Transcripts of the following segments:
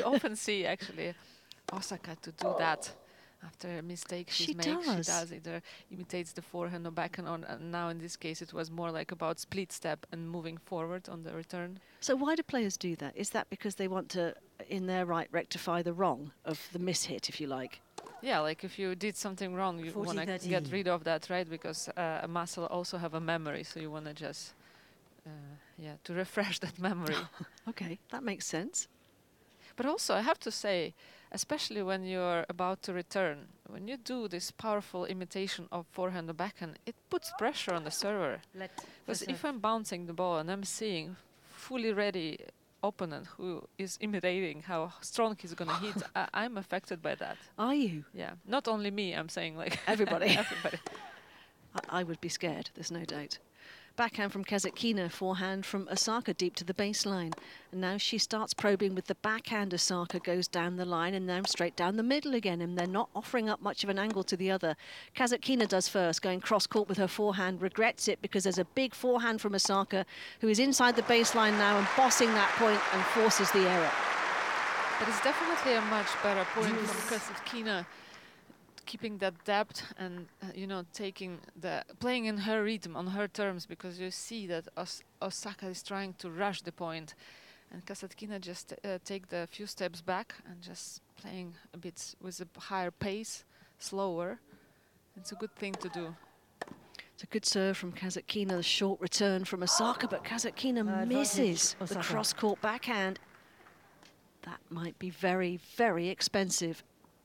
often see actually Osaka to do that. After a mistake she does either imitates the forehand or backhand on, and now in this case it was more like about split step and moving forward on the return. So why do players do that? Is that because they want to, in their right, rectify the wrong of the mishit, if you like? Yeah, like if you did something wrong, you want to get rid of that, right? Because a muscle also have a memory, so you want to just, yeah, to refresh that memory. Okay, that makes sense. But also, I have to say, especially when you're about to return, when you do this powerful imitation of forehand or backhand, it puts pressure on the server. Because if I'm bouncing the ball and I'm seeing fully ready opponent who is imitating how strong he's going to hit, I'm affected by that. Are you? Yeah, not only me, I'm saying like everybody. Everybody. I would be scared, there's no doubt. Backhand from Kasatkina, forehand from Osaka deep to the baseline. And now she starts probing with the backhand. Osaka goes down the line and now straight down the middle again, and they're not offering up much of an angle to the other. Kasatkina does first, going cross-court with her forehand, regrets it because there's a big forehand from Osaka, who is inside the baseline now and bossing that point and forces the error. But it's definitely a much better point from Kasatkina, keeping that depth and you know, playing in her rhythm on her terms, because you see that Osaka is trying to rush the point, and Kasatkina just take the few steps back and just playing a bit with a higher pace, slower. It's a good thing to do. It's a good serve from Kasatkina, the short return from Osaka, but Kasatkina misses the cross-court backhand. That might be very, very expensive.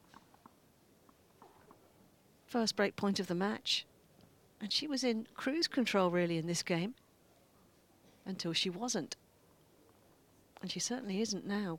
First break point of the match, and she was in cruise control really in this game until she wasn't, and she certainly isn't now.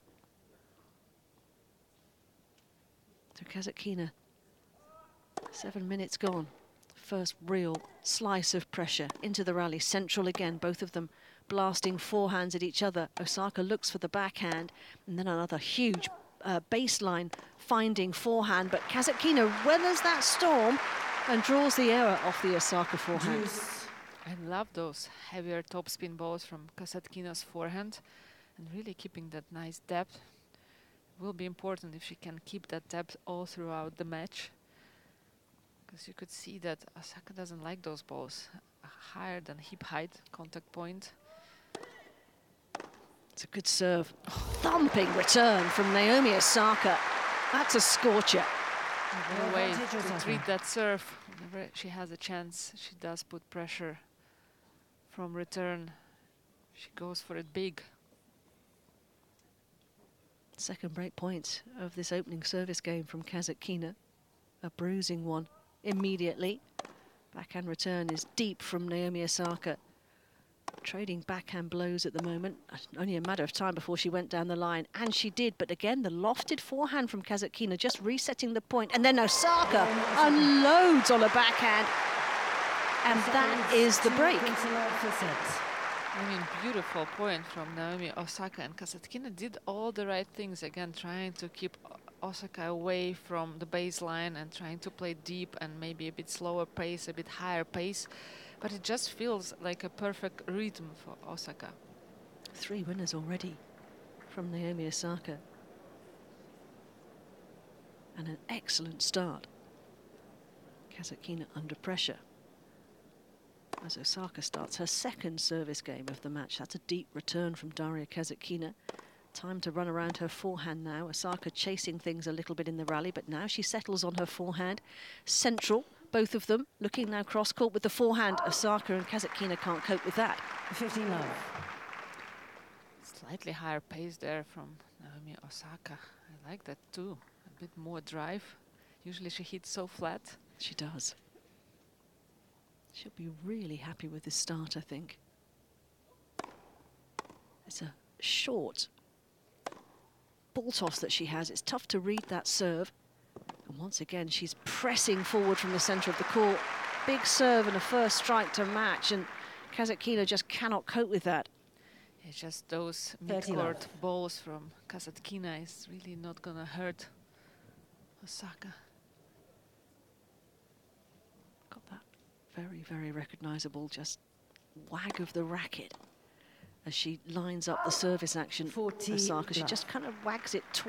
So Kasatkina, 7 minutes gone, first real slice of pressure into the rally. Central again, both of them blasting forehands at each other. Osaka looks for the backhand, and then another huge baseline finding forehand, but Kasatkina weathers that storm and draws the error off the Osaka forehand. I love those heavier topspin balls from Kasatkina's forehand, and really keeping that nice depth. It will be important if she can keep that depth all throughout the match, because you could see that Osaka doesn't like those balls higher than hip height contact point. It's a good serve. Thumping return from Naomi Osaka. That's a scorcher. No way to treat that serve. Whenever she has a chance, she does put pressure from return. She goes for it big. Second break point of this opening service game from Kasatkina. A bruising one immediately. Backhand return is deep from Naomi Osaka. Trading backhand blows at the moment. Only a matter of time before she went down the line, and she did. But again, the lofted forehand from Kasatkina just resetting the point, and then Osaka unloads on a backhand, and that is the break. I mean, beautiful point from Naomi Osaka, and Kasatkina did all the right things, again trying to keep Osaka away from the baseline and trying to play deep and maybe a bit slower pace, a bit higher pace. But it just feels like a perfect rhythm for Osaka. 3 winners already from Naomi Osaka. And an excellent start. Kasatkina under pressure as Osaka starts her second service game of the match. That's a deep return from Daria Kasatkina. Time to run around her forehand now. Osaka chasing things a little bit in the rally, but now she settles on her forehand. Central, both of them looking now cross-court with the forehand. Osaka and Kasatkina can't cope with that. 15 love. Slightly higher pace there from Naomi Osaka. I like that too. A bit more drive. Usually she hits so flat. She does. She'll be really happy with this start, I think. It's a short ball toss that she has. It's tough to read that serve. And once again, she's pressing forward from the centre of the court. Big serve and a first strike to match, and Kasatkina just cannot cope with that. It's just those mid-court balls from Kasatkina is really not going to hurt Osaka. Got that very, very recognisable just wag of the racket as she lines up the service action. Osaka, she just kind of wags it twice.